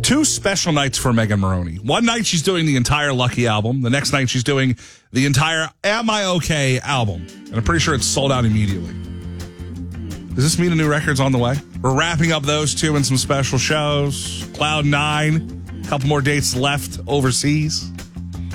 two special nights for Megan Moroney. One night she's doing the entire Lucky album. The next night she's doing the entire Am I Okay album. And I'm pretty sure it's sold out immediately. Does this mean a new record's on the way? We're wrapping up those two and some special shows. Cloud9, a couple more dates left overseas.